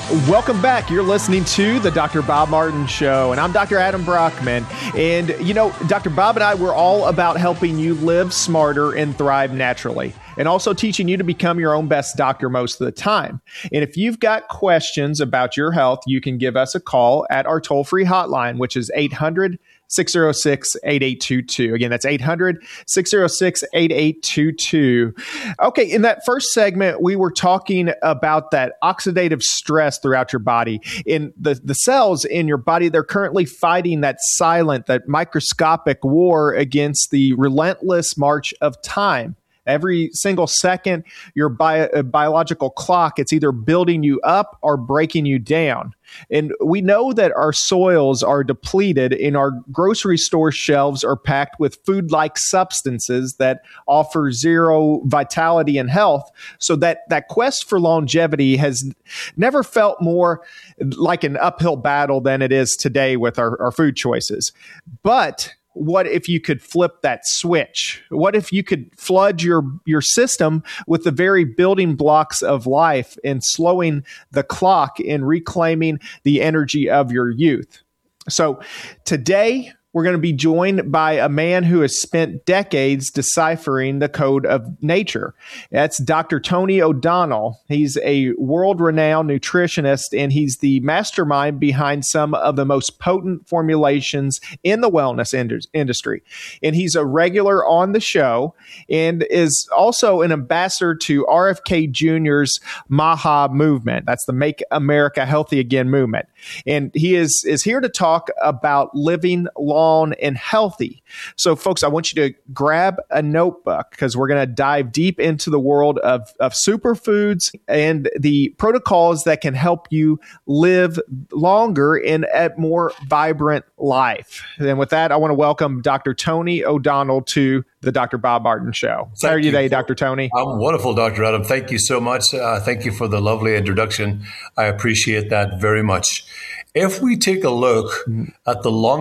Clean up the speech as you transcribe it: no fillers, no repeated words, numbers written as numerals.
Welcome back. You're listening to the Dr. Bob Martin Show, and I'm Dr. Adam Brockman. And, Dr. Bob and I, we're all about helping you live smarter and thrive naturally, and also teaching you to become your own best doctor most of the time. And if you've got questions about your health, you can give us a call at our toll-free hotline, which is 800-606-8822. Again, that's 800-606-8822. Okay, in that first segment, we were talking about that oxidative stress throughout your body. In the cells in your body, they're currently fighting that silent, that microscopic war against the relentless march of time. Every single second, your biological clock, it's either building you up or breaking you down. And we know that our soils are depleted and our grocery store shelves are packed with food-like substances that offer zero vitality and health. So that quest for longevity has never felt more like an uphill battle than it is today with our food choices. But what if you could flip that switch? What if you could flood your system with the very building blocks of life and slowing the clock and reclaiming the energy of your youth? So today, we're going to be joined by a man who has spent decades deciphering the code of nature. That's Dr. Tony O'Donnell. He's a world-renowned nutritionist, and he's the mastermind behind some of the most potent formulations in the wellness industry. And he's a regular on the show and is also an ambassador to RFK Jr.'s MAHA movement. That's the Make America Healthy Again movement. And he is here to talk about living long and healthy. So, folks, I want you to grab a notebook because we're going to dive deep into the world of superfoods and the protocols that can help you live longer in a more vibrant life. And with that, I want to welcome Dr. Tony O'Donnell to the Dr. Bob Martin Show. How are you today, Dr. Tony? I'm wonderful, Dr. Adam. Thank you so much. Thank you for the lovely introduction. I appreciate that very much. If we take a look at the long